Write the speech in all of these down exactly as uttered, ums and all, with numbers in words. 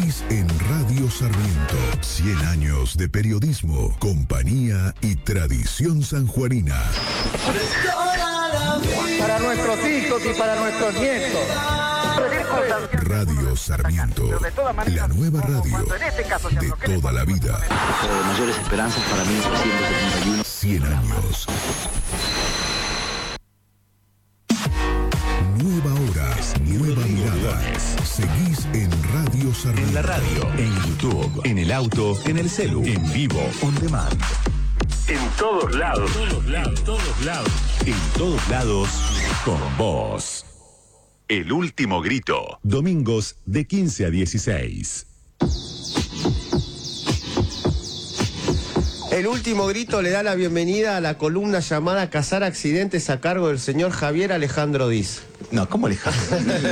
Seguís en Radio Sarmiento. cien años de periodismo, compañía y tradición sanjuanina. Para nuestros hijos y para nuestros nietos. Radio Sarmiento, la nueva radio de toda la vida. Pero de mayores esperanzas para mil trescientos setenta y uno. cien años. Nueva hora, nueva mirada. Seguís en Radio Sarmiento. En la radio, en YouTube, en el auto, en el celu, en vivo, on demand. En todos lados. En todos lados, en todos lados. En todos lados, con vos. El último grito. Domingos de quince a dieciséis. El último grito le da la bienvenida a la columna llamada Cazar Accidentes a cargo del señor Javier Alejandro Diz. No, ¿cómo Alejandro?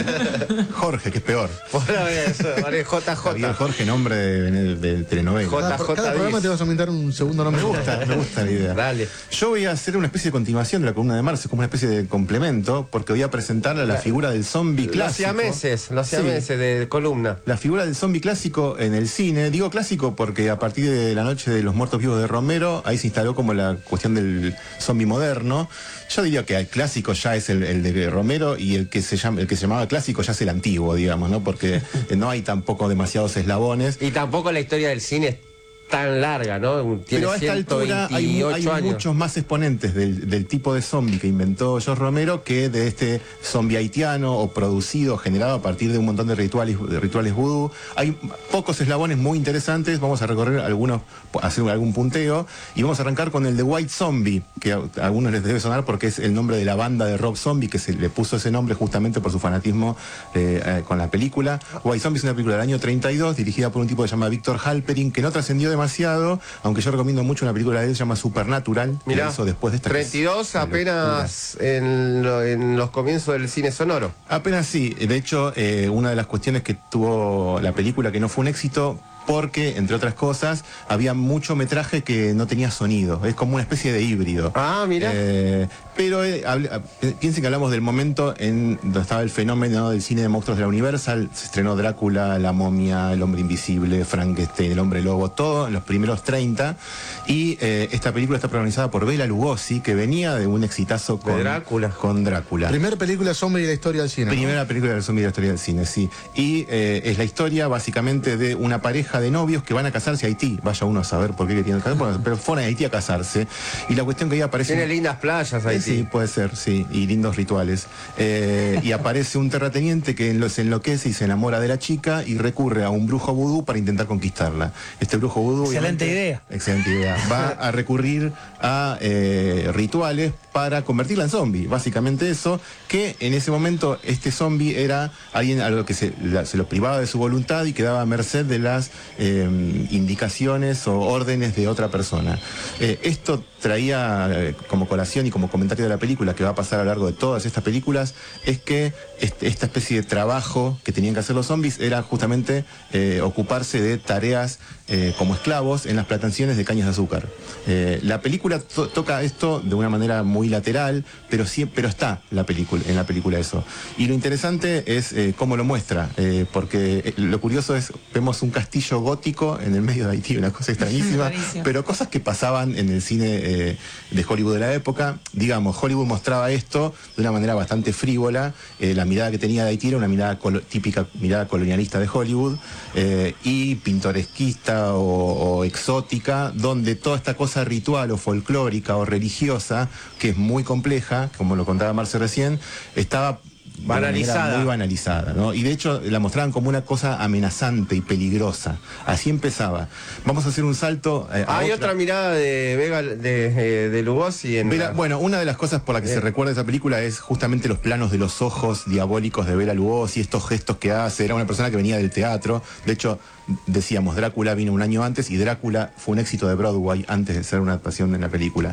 Jorge, que es peor. Bueno, eso, vale, J J. Javier Jorge, nombre de, de, de telenovela. J Cada, J cada programa te vas a inventar un segundo nombre. Me gusta, me gusta la idea. Dale. Yo voy a hacer una especie de continuación de la columna de Marce, como una especie de complemento, porque voy a presentarle a la figura del zombie Los clásico. siameses, los siameses Sí. de columna. La figura del zombie clásico en el cine. Digo clásico porque a partir de La Noche de los Muertos Vivos de Romero, ahí se instaló como la cuestión del zombie moderno. Yo diría que el clásico ya es el, el de Romero, y el que se llama, el que se llamaba clásico ya es el antiguo, digamos, ¿no? Porque no hay tampoco demasiados eslabones. Y tampoco la historia del cine es tan larga, ¿no? Tiene Pero a esta altura hay, hay años. muchos más exponentes del, del tipo de zombie que inventó George Romero que de este zombie haitiano o producido, generado a partir de un montón de rituales, de rituales vudú. Hay pocos eslabones muy interesantes, vamos a recorrer algunos, hacer algún punteo, y vamos a arrancar con el de White Zombie, que a algunos les debe sonar porque es el nombre de la banda de rock zombie, que se le puso ese nombre justamente por su fanatismo eh, eh, con la película. White Zombie es una película del año treinta y dos, dirigida por un tipo que se llama Víctor Halperin, que no trascendió demasiado, aunque yo recomiendo mucho una película de él, se llama Supernatural. Mirá, hizo después de esta treinta y dos, apenas en, lo, en los comienzos del cine sonoro. Apenas sí. De hecho, eh, una de las cuestiones que tuvo la película que no fue un éxito, porque, entre otras cosas, había mucho metraje que no tenía sonido. Es como una especie de híbrido. Ah, mira. Eh, pero eh, hable, eh, piensen que hablamos del momento en donde estaba el fenómeno del cine de monstruos de la Universal. Se estrenó Drácula, La Momia, El Hombre Invisible, Frankenstein, El Hombre Lobo, todo en los primeros treinta. Y eh, esta película está protagonizada por Bela Lugosi, que venía de un exitazo con Drácula. Con Drácula. Primera película zombie de la historia del cine. Primera ¿no? película de zombie de la historia del cine, sí. Y eh, es la historia básicamente de una pareja de novios que van a casarse a Haití. Vaya uno a saber por qué querían casarse, bueno, pero fueron a Haití a casarse. Y la cuestión que ahí aparece... Tiene lindas playas ahí. Eh, sí, puede ser, sí, y lindos rituales. Eh, y aparece un terrateniente que se enloquece y se enamora de la chica y recurre a un brujo vudú para intentar conquistarla. Este brujo vudú... Excelente idea. Excelente idea. Va a recurrir a eh, rituales para convertirla en zombie. Básicamente eso, que en ese momento este zombie era alguien a lo que se, la, se lo privaba de su voluntad y quedaba a merced de las eh, indicaciones o órdenes de otra persona. Eh, esto traía eh, como colación y como comentario de la película, que va a pasar a lo largo de todas estas películas, es que este, esta especie de trabajo que tenían que hacer los zombies era justamente eh, ocuparse de tareas eh, como esclavos en las plantaciones de cañas de azúcar. Eh, la película to toca esto de una manera muy lateral, pero sí, pero está la película, en la película eso. Y lo interesante es eh, cómo lo muestra, eh, porque eh, lo curioso es, vemos un castillo gótico en el medio de Haití, una cosa extrañísima, pero cosas que pasaban en el cine eh, de Hollywood de la época. Digamos, Hollywood mostraba esto de una manera bastante frívola. Eh, la mirada que tenía de Haití era una mirada típica mirada colonialista de Hollywood, eh, y pintoresquista o, o exótica, donde toda esta cosa ritual o folclórica o religiosa, que es muy compleja, como lo contaba Marce recién, estaba banalizada. Muy banalizada, ¿no? Y de hecho la mostraban como una cosa amenazante y peligrosa. Así empezaba. Vamos a hacer un salto. Eh, Hay otra... otra mirada de Vega de, eh, de Lugosi en Bela, la... Bueno, una de las cosas por las que eh. se recuerda esa película es justamente los planos de los ojos diabólicos de Bela Lugosi, estos gestos que hace. Era una persona que venía del teatro. De hecho, decíamos, Drácula vino un año antes y Drácula fue un éxito de Broadway antes de ser una actuación en la película.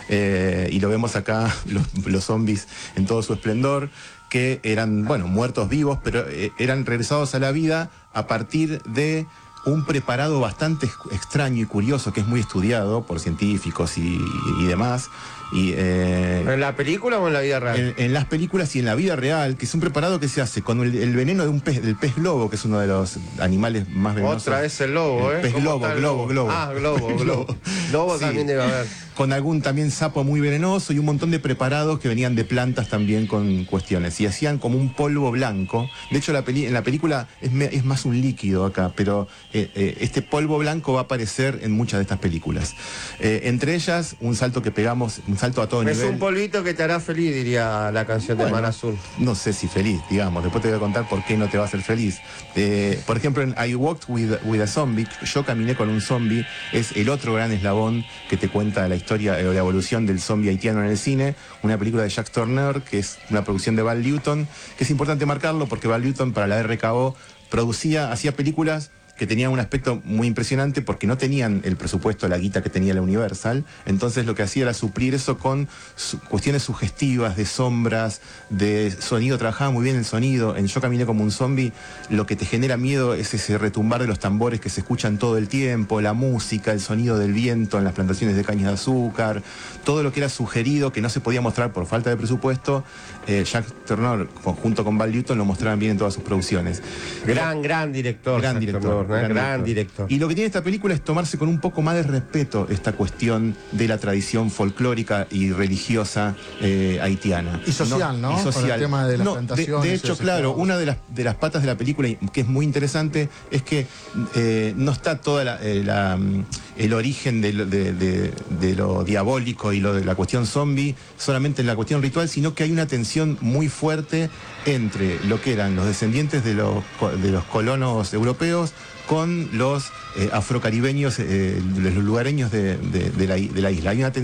Eh, y lo vemos acá, los, los zombies en todo su esplendor, que eran, bueno, muertos vivos, pero eh, eran regresados a la vida a partir de un preparado bastante extraño y curioso que es muy estudiado por científicos y, y demás. Y, eh, ¿En la película o en la vida real? En, en las películas y en la vida real, que es un preparado que se hace con el, el veneno de un pez, del pez globo, que es uno de los animales más venenosos. Otra vez el lobo, el ¿eh? Pez globo, globo, globo. Ah, globo, globo. Lobo Sí. también debe haber. Con algún también sapo muy venenoso y un montón de preparados que venían de plantas también con cuestiones. Y hacían como un polvo blanco. De hecho, la peli en la película es, me es más un líquido acá, pero eh, eh, este polvo blanco va a aparecer en muchas de estas películas. Eh, entre ellas, un salto que pegamos, un salto a todo Es nivel. un polvito que te hará feliz, diría la canción Bueno, de Mar Azul. No sé si feliz, digamos. Después te voy a contar por qué no te va a hacer feliz. Eh, por ejemplo, en I Walked with, with a Zombie, Yo caminé con un zombie, es el otro gran eslabón que te cuenta la historia o la evolución del zombie haitiano en el cine. Una película de Jacques Tourneur, que es una producción de Val Lewton, que es importante marcarlo porque Val Lewton para la R K O producía, hacía películas que tenían un aspecto muy impresionante porque no tenían el presupuesto, la guita que tenía la Universal. Entonces lo que hacía era suplir eso con su cuestiones sugestivas, de sombras, de sonido. Trabajaba muy bien el sonido. En Yo caminé como un zombie, lo que te genera miedo es ese retumbar de los tambores que se escuchan todo el tiempo, la música, el sonido del viento en las plantaciones de cañas de azúcar, todo lo que era sugerido, que no se podía mostrar por falta de presupuesto. eh, Jacques Tourneur, junto con Val Lewton, lo mostraban bien en todas sus producciones. Gran, gran director. Gran Jacques director. Tourneur, ¿eh? Gran, Gran director. director. Y lo que tiene esta película es tomarse con un poco más de respeto esta cuestión de la tradición folclórica y religiosa eh, haitiana. Y social, ¿no? Y social. Con el tema de las No, plantaciones, de, de hecho, ese claro, juego. una de las, de las patas de la película y que es muy interesante es que eh, no está toda la, eh, la, mm, el origen de lo, de, de- de lo diabólico y lo de la cuestión zombie solamente en la cuestión ritual, sino que hay una tensión muy fuerte entre lo que eran los descendientes de los, co- de los colonos europeos con los eh, afrocaribeños, eh, los lugareños de, de- de la, i- de la isla. Hay una